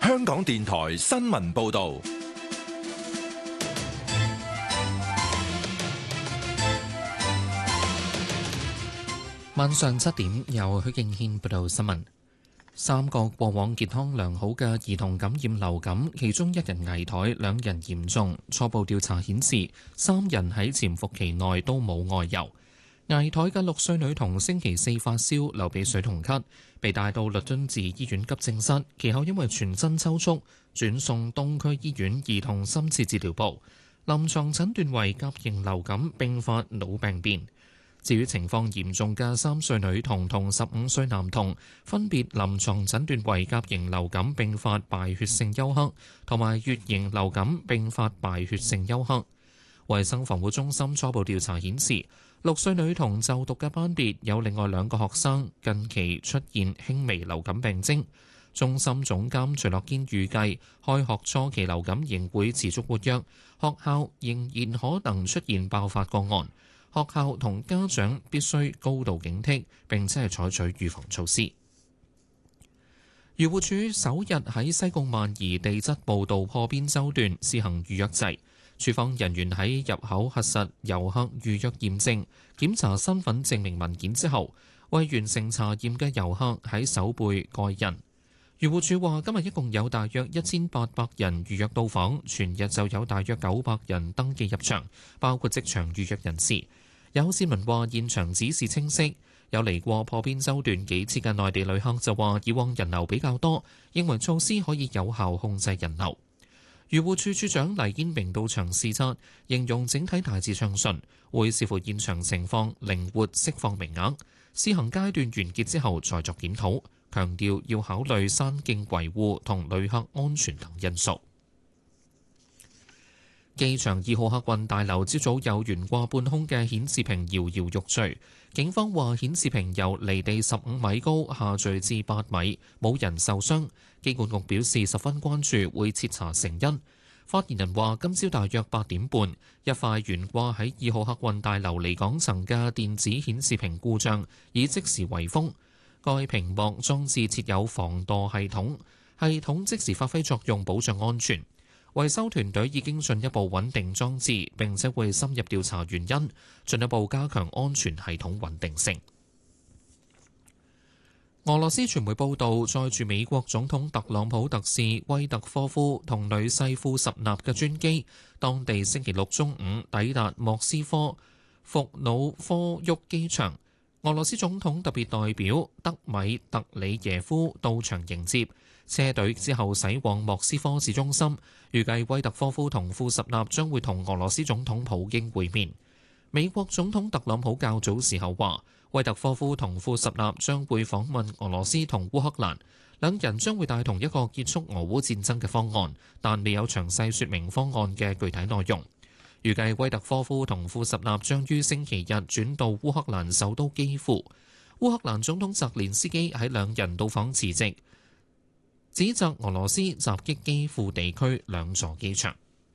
香港電台新聞報道。 晚上7點，由許敬軒報道新聞。3個過往健康良好嘅兒童感染流感，其中1人危殆，2人嚴重。初步調查顯示，3人喺潛伏期內都冇外遊。危殆嘅6歲女童星期4發燒、流鼻水同咳，被帶到律敦治醫院急症室，其後因為全身抽搐，轉送東區醫院兒童深切治療部，臨床診斷為甲型流感併發腦病變。至於情況嚴重嘅3歲女童同15歲男童，分別臨床診斷為甲型流感併發敗血性休克同埋乙型流感併發敗血性休克。衛生防護中心初步調查顯示，6歲女童就讀嘅班別有另外2個學生近期出現輕微流感病徵。中心總監徐樂堅預計，開學初期流感仍會持續活躍，學校仍然可能出現爆發個案。學校同家長必須高度警惕，並且係採取預防措施。漁護署首日喺西貢萬宜地質步道破邊洲段試行預約制，處方人員喺入口核實遊客預約驗證、檢查身份證明文件之後，為完成查驗嘅遊客喺手背蓋印。漁護署話，今日一共有大約1800人預約到訪，全日就有大約900人登記入場，包括即場預約人士。有市民話現場指示清晰，有嚟過破邊洲段幾次嘅內地旅客就話以往人流比較多，認為措施可以有效控制人流。漁護署署長黎堅明到場視察，形容整體大致暢順，會視乎現場情況靈活釋放名額，試行階段完結之後再作檢討，強調要考慮山徑維護同旅客安全等因素。機場2號客運大樓朝早有懸掛半空嘅顯示屏搖搖欲墜，警方話顯示屏由離地15米高下墜至8米，冇人受傷。機管局表示十分關注，會徹查成因。發言人話今朝大約8點半，一塊懸掛喺2號客運大樓離港層嘅電子顯示屏故障，已即時圍封。該屏幕裝置設有防墮系統，系統即時發揮作用，保障安全。維修團隊已經進一步穩定裝置，並且會深入調查原因，進一步加強安全系統穩定性。俄羅斯傳媒報道，載住美國總統特朗普特使威特科夫同女婿庫什納嘅專機，當地星期六中午抵達莫斯科伏努科沃機場。俄羅斯總統特別代表德米特里耶夫到場迎接。車隊之後駛往莫斯科市中心，預計威特科夫同庫什納將會同俄羅斯總統普京會面。美國總統特朗普較早時候話，威特科夫同庫什納將會訪問俄羅斯同烏克蘭，兩人將會帶同一個結束俄烏戰爭嘅方案，但未有詳細說明方案嘅具體內容。預計威特科夫同庫什納將於星期日轉到烏克蘭首都基輔。烏克蘭總統澤連斯基喺兩人到訪辭職，指責俄羅斯襲擊基輔地區2座機場。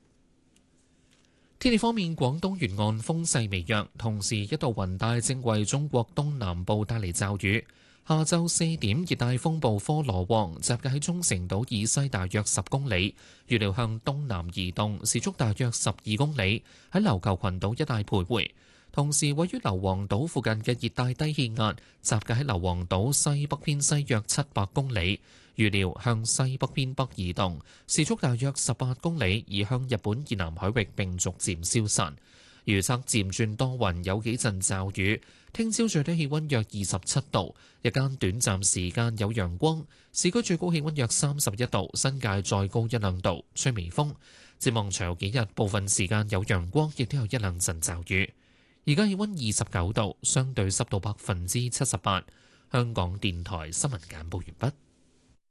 天氣方面，廣東沿岸風勢微弱，同時一道雲帶正為中國東南部帶嚟驟雨。下晝4點，熱帶風暴科羅旺集結喺沖繩島以西大約10公里，預料向東南移動，時速大約12公里，喺琉球群島一帶徘徊。同時，位於硫磺島附近嘅熱帶低氣壓集結喺硫磺島西北偏西約700公里，預料向西北偏北移動，時速大約18公里，移向日本以南海域並逐漸消散。預測漸轉多雲，有幾陣驟雨。聽朝最低氣溫約27度，日間短暫時間有陽光，市區最高氣溫約31度，新界再高1-2度，吹微風。展望隨後幾日，部分時間有陽光，亦都有1-2陣驟雨。而家氣溫29度，相對濕度78%。香港電台新聞簡報完畢。